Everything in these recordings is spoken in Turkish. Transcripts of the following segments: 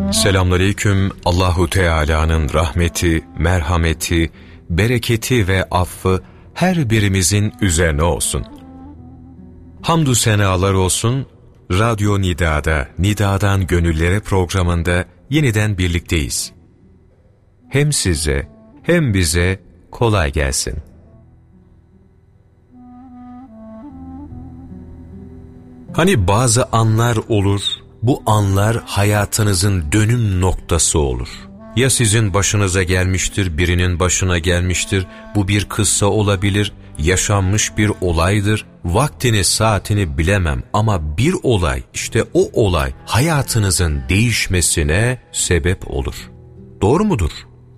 Selamünaleyküm. Allahu Teala'nın rahmeti, merhameti, bereketi ve affı her birimizin üzerine olsun. Hamdü senalar olsun. Radyo Nida'da, Nida'dan Gönüllere programında yeniden birlikteyiz. Hem size hem bize kolay gelsin. Hani bazı anlar olur, bu anlar hayatınızın dönüm noktası olur. Ya sizin başınıza gelmiştir, birinin başına gelmiştir, bu bir kıssa olabilir, yaşanmış bir olaydır, vaktini saatini bilemem ama bir olay, işte o olay hayatınızın değişmesine sebep olur. Doğru mudur?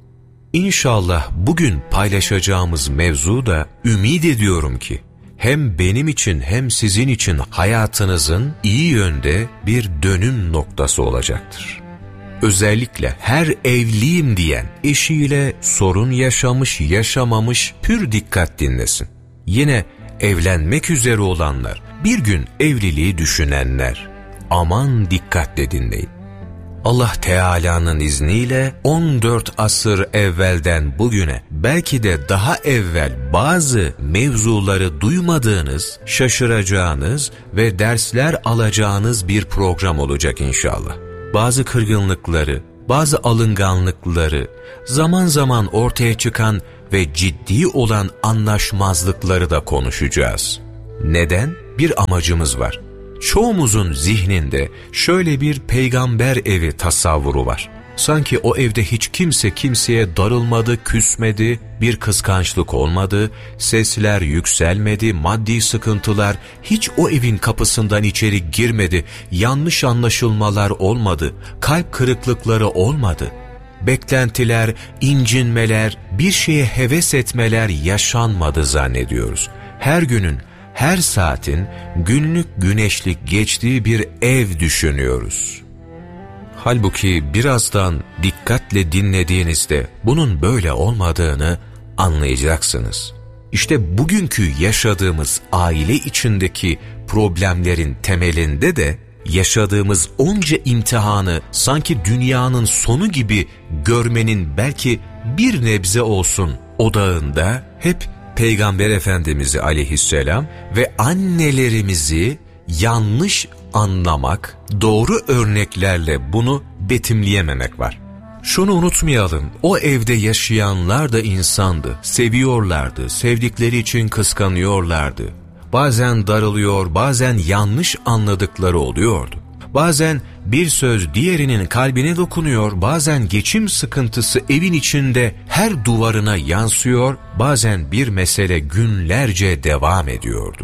İnşallah bugün paylaşacağımız mevzu da ümit ediyorum ki hem benim için hem sizin için hayatınızın iyi yönde bir dönüm noktası olacaktır. Özellikle her evliyim diyen, eşiyle sorun yaşamış, yaşamamış pür dikkat dinlesin. Yine evlenmek üzere olanlar, bir gün evliliği düşünenler, aman dikkatle dinleyin. Allah Teala'nın izniyle 14 asır evvelden bugüne, belki de daha evvel bazı mevzuları duymadığınız, şaşıracağınız ve dersler alacağınız bir program olacak inşallah. Bazı kırgınlıkları, bazı alınganlıkları, zaman zaman ortaya çıkan ve ciddi olan anlaşmazlıkları da konuşacağız. Neden? Bir amacımız var. Çoğumuzun zihninde şöyle bir peygamber evi tasavvuru var. Sanki o evde hiç kimse kimseye darılmadı, küsmedi, bir kıskançlık olmadı, sesler yükselmedi, maddi sıkıntılar hiç o evin kapısından içeri girmedi, yanlış anlaşılmalar olmadı, kalp kırıklıkları olmadı. Beklentiler, incinmeler, bir şeye heves etmeler yaşanmadı zannediyoruz. Her günün, her saatin günlük güneşlik geçtiği bir ev düşünüyoruz. Halbuki birazdan dikkatle dinlediğinizde bunun böyle olmadığını anlayacaksınız. İşte bugünkü yaşadığımız aile içindeki problemlerin temelinde de yaşadığımız onca imtihanı sanki dünyanın sonu gibi görmenin belki bir nebze olsun odağında hep Peygamber Efendimiz'i aleyhisselam ve annelerimizi yanlış anlamak, doğru örneklerle bunu betimleyememek var. Şunu unutmayalım, o evde yaşayanlar da insandı, seviyorlardı, sevdikleri için kıskanıyorlardı. Bazen darılıyor, bazen yanlış anladıkları oluyordu. Bazen bir söz diğerinin kalbine dokunuyor, bazen geçim sıkıntısı evin içinde her duvarına yansıyor, bazen bir mesele günlerce devam ediyordu.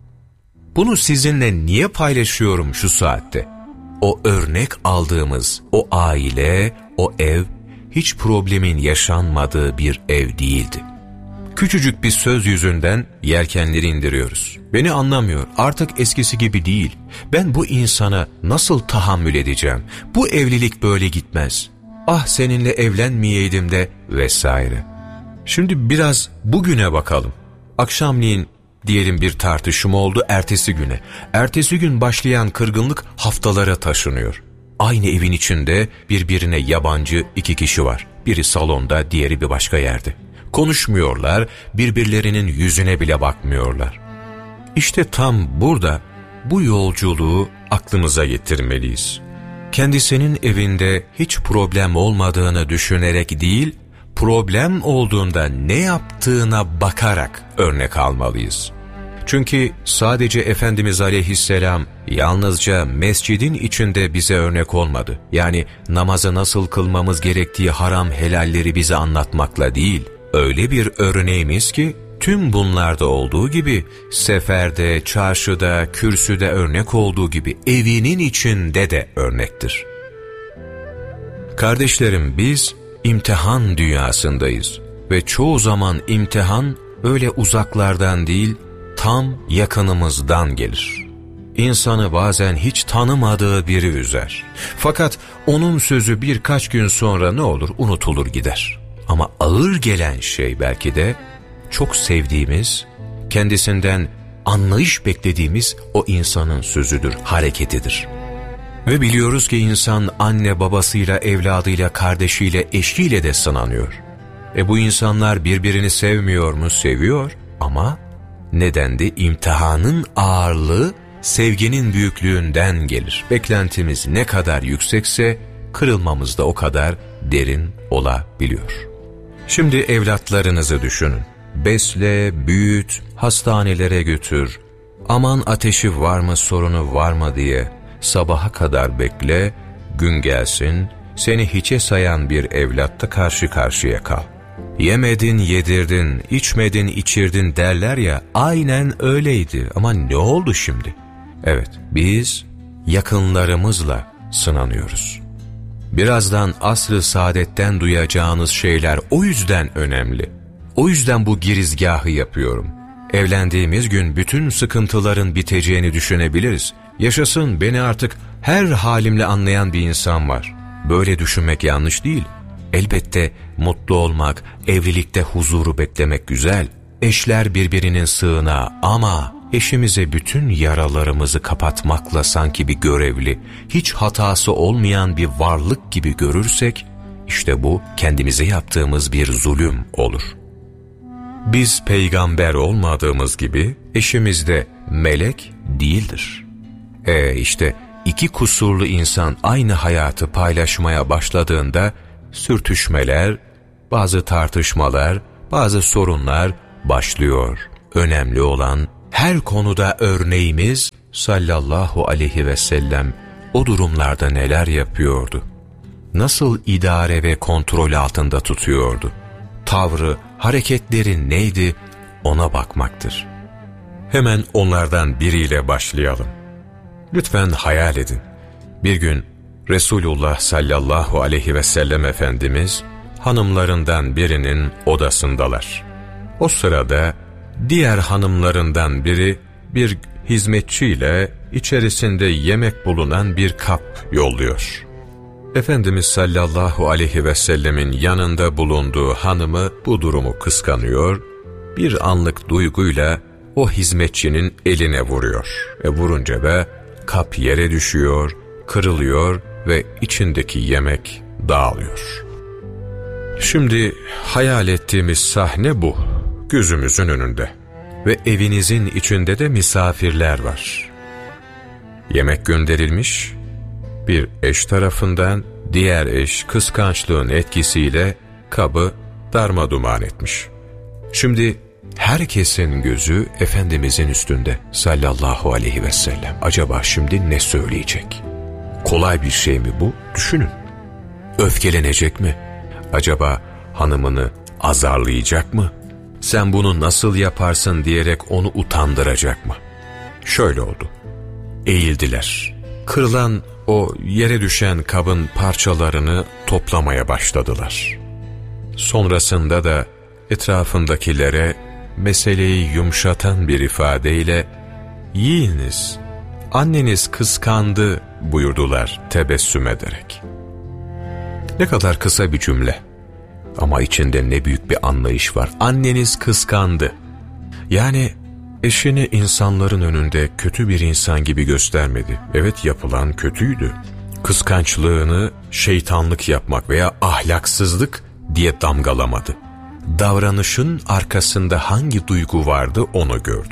Bunu sizinle niye paylaşıyorum şu saatte? O örnek aldığımız o aile, o ev hiç problemin yaşanmadığı bir ev değildi. Küçücük bir söz yüzünden yelkenleri indiriyoruz. Beni anlamıyor, artık eskisi gibi değil. Ben bu insana nasıl tahammül edeceğim? Bu evlilik böyle gitmez. Ah seninle evlenmeyeydim de vesaire. Şimdi biraz bugüne bakalım. Akşamleyin diyelim bir tartışma oldu ertesi güne. Ertesi gün başlayan kırgınlık haftalara taşınıyor. Aynı evin içinde birbirine yabancı iki kişi var. Biri salonda, diğeri bir başka yerde. Konuşmuyorlar, birbirlerinin yüzüne bile bakmıyorlar. İşte tam burada bu yolculuğu aklımıza getirmeliyiz. Kendisinin evinde hiç problem olmadığını düşünerek değil, problem olduğunda ne yaptığına bakarak örnek almalıyız. Çünkü sadece Efendimiz Aleyhisselam yalnızca mescidin içinde bize örnek olmadı. Yani namazı nasıl kılmamız gerektiği haram helalleri bize anlatmakla değil, öyle bir örneğimiz ki tüm bunlarda olduğu gibi seferde, çarşıda, kürsüde örnek olduğu gibi evinin içinde de örnektir. Kardeşlerim, biz imtihan dünyasındayız ve çoğu zaman imtihan öyle uzaklardan değil, tam yakınımızdan gelir. İnsanı bazen hiç tanımadığı biri üzer. Fakat onun sözü birkaç gün sonra ne olur? Unutulur gider. Ama ağır gelen şey belki de çok sevdiğimiz, kendisinden anlayış beklediğimiz o insanın sözüdür, hareketidir. Ve biliyoruz ki insan anne babasıyla, evladıyla, kardeşiyle, eşiyle de sınanıyor. Bu insanlar birbirini sevmiyor mu? Seviyor ama nedendi? İmtihanın ağırlığı sevginin büyüklüğünden gelir. Beklentimiz ne kadar yüksekse kırılmamız da o kadar derin olabiliyor. Şimdi evlatlarınızı düşünün. Besle, büyüt, hastanelere götür. Aman ateşi var mı, sorunu var mı diye sabaha kadar bekle, gün gelsin, seni hiçe sayan bir evlatla karşı karşıya kal. Yemedin, yedirdin, içmedin, içirdin derler ya, aynen öyleydi ama ne oldu şimdi? Evet, biz yakınlarımızla sınanıyoruz. Birazdan asr-ı saadetten duyacağınız şeyler o yüzden önemli. O yüzden bu girizgahı yapıyorum. Evlendiğimiz gün bütün sıkıntıların biteceğini düşünebiliriz. Yaşasın, beni artık her halimle anlayan bir insan var. Böyle düşünmek yanlış değil. Elbette mutlu olmak, evlilikte huzuru beklemek güzel. Eşler birbirinin sığınağı ama eşimize bütün yaralarımızı kapatmakla sanki bir görevli, hiç hatası olmayan bir varlık gibi görürsek, işte bu kendimize yaptığımız bir zulüm olur. Biz peygamber olmadığımız gibi eşimiz de melek değildir. İşte iki kusurlu insan aynı hayatı paylaşmaya başladığında sürtüşmeler, bazı tartışmalar, bazı sorunlar başlıyor. Önemli olan her konuda örneğimiz sallallahu aleyhi ve sellem o durumlarda neler yapıyordu? Nasıl idare ve kontrol altında tutuyordu? Tavrı, hareketleri neydi? Ona bakmaktır. Hemen onlardan biriyle başlayalım. Lütfen hayal edin. Bir gün Resulullah sallallahu aleyhi ve sellem Efendimiz hanımlarından birinin odasındalar. O sırada diğer hanımlarından biri bir hizmetçiyle içerisinde yemek bulunan bir kap yolluyor. Efendimiz sallallahu aleyhi ve sellemin yanında bulunduğu hanımı bu durumu kıskanıyor, bir anlık duyguyla o hizmetçinin eline vuruyor. Vurunca da kap yere düşüyor, kırılıyor ve içindeki yemek dağılıyor. Şimdi hayal ettiğimiz sahne bu, gözümüzün önünde. Ve evinizin içinde de misafirler var. Yemek gönderilmiş, bir eş tarafından diğer eş kıskançlığın etkisiyle kabı darmaduman etmiş. Şimdi herkesin gözü Efendimizin üstünde sallallahu aleyhi ve sellem. Acaba şimdi ne söyleyecek? Kolay bir şey mi bu? Düşünün. Öfkelenecek mi? Acaba hanımını azarlayacak mı? Sen bunu nasıl yaparsın diyerek onu utandıracak mı? Şöyle oldu. Eğildiler. Kırılan o yere düşen kabın parçalarını toplamaya başladılar. Sonrasında da etrafındakilere meseleyi yumuşatan bir ifadeyle "Yiyiniz, anneniz kıskandı" buyurdular tebessüm ederek. Ne kadar kısa bir cümle ama içinde ne büyük bir anlayış var. Anneniz kıskandı. Yani eşini insanların önünde kötü bir insan gibi göstermedi. Evet, yapılan kötüydü. Kıskançlığını şeytanlık yapmak veya ahlaksızlık diye damgalamadı. Davranışın arkasında hangi duygu vardı onu gördü.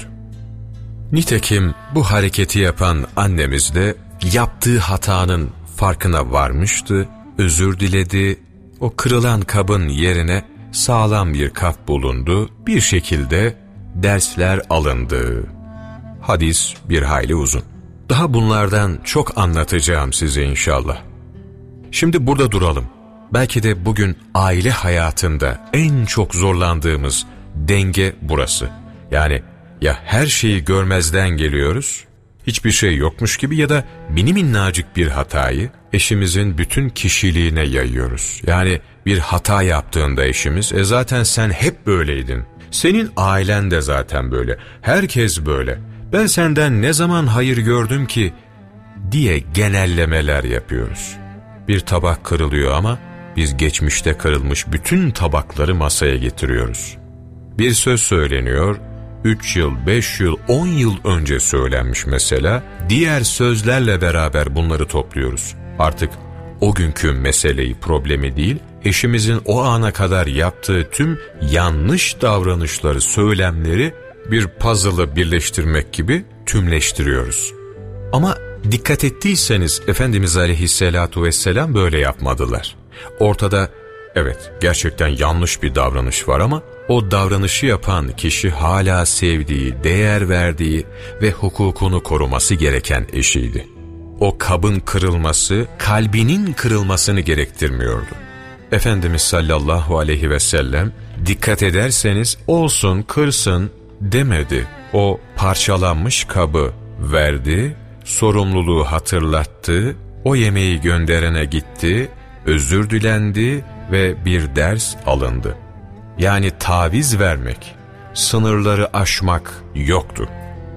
Nitekim bu hareketi yapan annemiz de yaptığı hatanın farkına varmıştı, özür diledi, o kırılan kabın yerine sağlam bir kap bulundu, bir şekilde dersler alındı. Hadis bir hayli uzun. Daha bunlardan çok anlatacağım size inşallah. Şimdi burada duralım. Belki de bugün aile hayatında en çok zorlandığımız denge burası. Yani ya her şeyi görmezden geliyoruz, hiçbir şey yokmuş gibi, ya da minnacık bir hatayı eşimizin bütün kişiliğine yayıyoruz. Yani bir hata yaptığında eşimiz, zaten sen hep böyleydin, senin ailen de zaten böyle, herkes böyle, ben senden ne zaman hayır gördüm ki diye genellemeler yapıyoruz. Bir tabak kırılıyor ama biz geçmişte kırılmış bütün tabakları masaya getiriyoruz. Bir söz söyleniyor, 3 yıl, 5 yıl, 10 yıl önce söylenmiş mesela, diğer sözlerle beraber bunları topluyoruz. Artık o günkü meseleyi, problemi değil, eşimizin o ana kadar yaptığı tüm yanlış davranışları, söylemleri bir puzzle'ı birleştirmek gibi tümleştiriyoruz. Ama dikkat ettiyseniz Efendimiz Aleyhisselatu Vesselam böyle yapmadılar. Ortada evet gerçekten yanlış bir davranış var ama o davranışı yapan kişi hala sevdiği, değer verdiği ve hukukunu koruması gereken eşiydi. O kabın kırılması, kalbinin kırılmasını gerektirmiyordu. Efendimiz sallallahu aleyhi ve sellem dikkat ederseniz olsun kırsın demedi. O parçalanmış kabı verdi, sorumluluğu hatırlattı, o yemeği gönderene gitti, özür dilendi ve bir ders alındı. Yani taviz vermek, sınırları aşmak yoktu.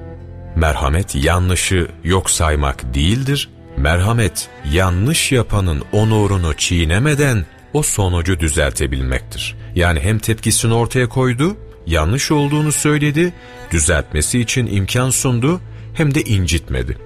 Merhamet yanlışı yok saymak değildir. Merhamet yanlış yapanın onurunu çiğnemeden o sonucu düzeltebilmektir. Yani hem tepkisini ortaya koydu, yanlış olduğunu söyledi, düzeltmesi için imkan sundu, hem de incitmedi.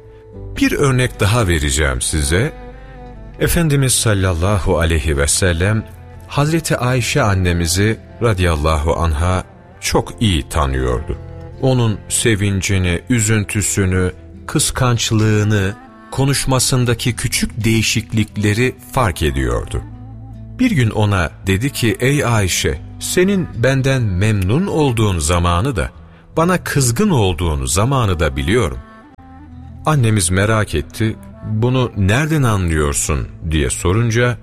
Bir örnek daha vereceğim size. Efendimiz sallallahu aleyhi ve sellem Hazreti Ayşe annemizi radıyallahu anha çok iyi tanıyordu. Onun sevincini, üzüntüsünü, kıskançlığını, konuşmasındaki küçük değişiklikleri fark ediyordu. Bir gün ona dedi ki, ey Ayşe, senin benden memnun olduğun zamanı da, bana kızgın olduğun zamanı da biliyorum. Annemiz merak etti, bunu nereden anlıyorsun diye sorunca,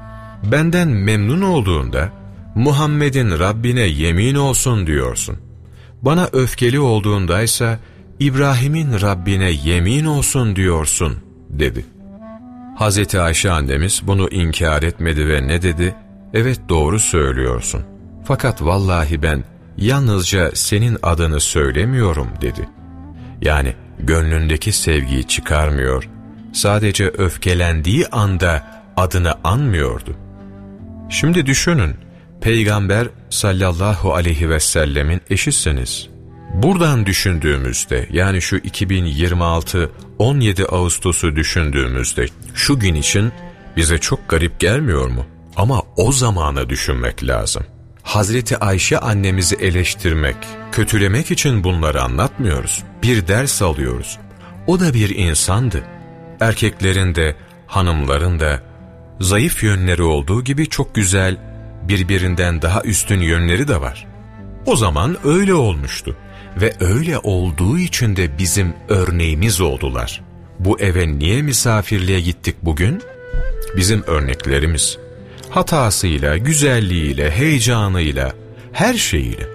benden memnun olduğunda Muhammed'in Rabbine yemin olsun diyorsun. Bana öfkeli olduğundaysa İbrahim'in Rabbine yemin olsun diyorsun dedi. Hazreti Ayşe annemiz bunu inkar etmedi ve ne dedi? Evet doğru söylüyorsun. Fakat vallahi ben yalnızca senin adını söylemiyorum dedi. Yani gönlündeki sevgiyi çıkarmıyor, sadece öfkelendiği anda adını anmıyordu. Şimdi düşünün, Peygamber sallallahu aleyhi ve sellemin eşisiniz. Buradan düşündüğümüzde, yani şu 2026 17 Ağustos'u düşündüğümüzde, şu gün için bize çok garip gelmiyor mu? Ama o zamanı düşünmek lazım. Hazreti Ayşe annemizi eleştirmek, kötülemek için bunları anlatmıyoruz. Bir ders alıyoruz. O da bir insandı. Erkeklerin de, hanımların da zayıf yönleri olduğu gibi çok güzel, birbirinden daha üstün yönleri de var. O zaman öyle olmuştu ve öyle olduğu için de bizim örneğimiz oldular. Bu eve niye misafirliğe gittik bugün? Bizim örneklerimiz. Hatasıyla, güzelliğiyle, heyecanıyla, her şeyiyle.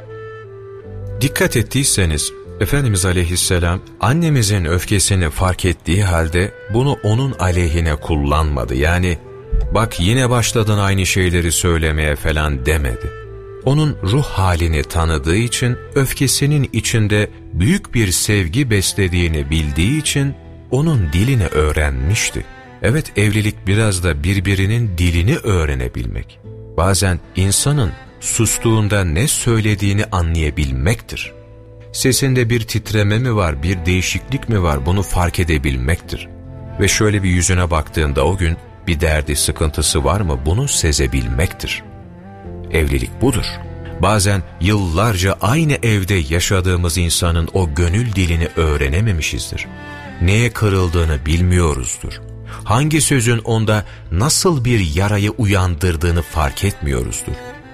Dikkat ettiyseniz Efendimiz Aleyhisselam annemizin öfkesini fark ettiği halde bunu onun aleyhine kullanmadı. Yani bak yine başladın aynı şeyleri söylemeye falan demedi. Onun ruh halini tanıdığı için, öfkesinin içinde büyük bir sevgi beslediğini bildiği için onun dilini öğrenmişti. Evet, evlilik biraz da birbirinin dilini öğrenebilmek. Bazen insanın sustuğunda ne söylediğini anlayabilmektir. Sesinde bir titreme mi var, bir değişiklik mi var, bunu fark edebilmektir. Ve şöyle bir yüzüne baktığında o gün bir derdi, sıkıntısı var mı, bunu sezebilmektir. Evlilik budur. Bazen yıllarca aynı evde yaşadığımız insanın o gönül dilini öğrenememişizdir. Neye kırıldığını bilmiyoruzdur. Hangi sözün onda nasıl bir yarayı uyandırdığını fark etmiyoruzdur.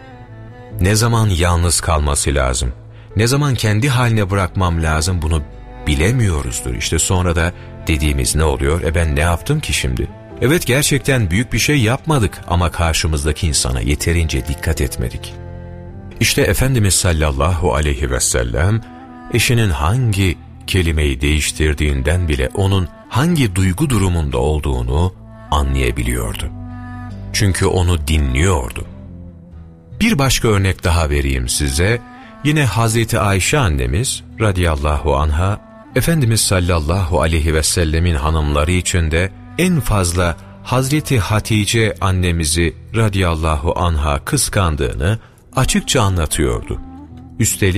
Ne zaman yalnız kalması lazım, ne zaman kendi haline bırakmam lazım, bunu bilemiyoruzdur. İşte sonra da dediğimiz ne oluyor? Ben ne yaptım ki şimdi? Evet, gerçekten büyük bir şey yapmadık ama karşımızdaki insana yeterince dikkat etmedik. İşte Efendimiz sallallahu aleyhi ve sellem eşinin hangi kelimeyi değiştirdiğinden bile onun hangi duygu durumunda olduğunu anlayabiliyordu. Çünkü onu dinliyordu. Bir başka örnek daha vereyim size. Yine Hazreti Ayşe annemiz radıyallahu anha, Efendimiz sallallahu aleyhi ve sellemin hanımları içinde en fazla Hazreti Hatice annemizi radıyallahu anha kıskandığını açıkça anlatıyordu. Üstelik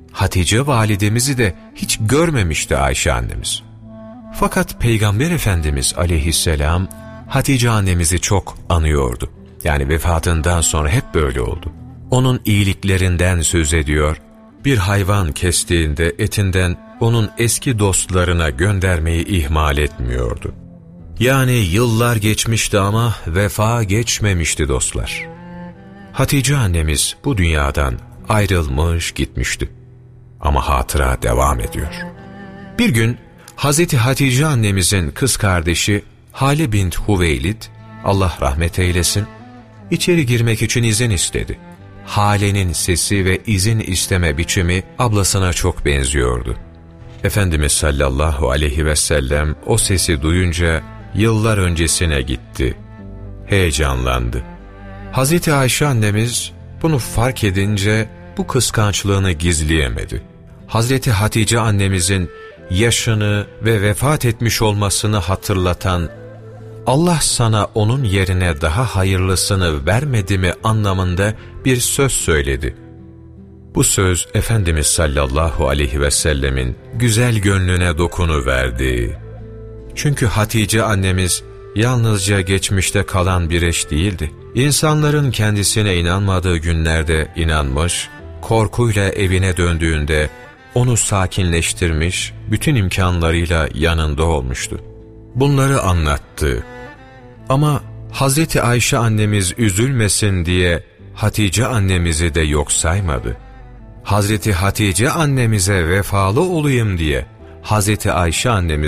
Hatice validemizi de hiç görmemişti Ayşe annemiz. Fakat Peygamber Efendimiz aleyhisselam Hatice annemizi çok anıyordu. Yani vefatından sonra hep böyle oldu. Onun iyiliklerinden söz ediyor, bir hayvan kestiğinde etinden onun eski dostlarına göndermeyi ihmal etmiyordu. Yani yıllar geçmişti ama vefa geçmemişti dostlar. Hatice annemiz bu dünyadan ayrılmış gitmişti. Ama hatıra devam ediyor. Bir gün Hazreti Hatice annemizin kız kardeşi Hale bint Hüveylid, Allah rahmet eylesin, içeri girmek için izin istedi. Hale'nin sesi ve izin isteme biçimi ablasına çok benziyordu. Efendimiz sallallahu aleyhi ve sellem o sesi duyunca yıllar öncesine gitti. Heyecanlandı. Hazreti Ayşe annemiz bunu fark edince bu kıskançlığını gizleyemedi. Hazreti Hatice annemizin yaşını ve vefat etmiş olmasını hatırlatan "Allah sana onun yerine daha hayırlısını vermedi mi?" anlamında bir söz söyledi. Bu söz Efendimiz sallallahu aleyhi ve sellemin güzel gönlüne dokunuverdi. Çünkü Hatice annemiz yalnızca geçmişte kalan bir eş değildi. İnsanların kendisine inanmadığı günlerde inanmış, korkuyla evine döndüğünde onu sakinleştirmiş, bütün imkanlarıyla yanında olmuştu. Bunları anlattı. Ama Hazreti Ayşe annemiz üzülmesin diye Hatice annemizi de yok saymadı. Hazreti Hatice annemize vefalı olayım diye Hazreti Ayşe annemiz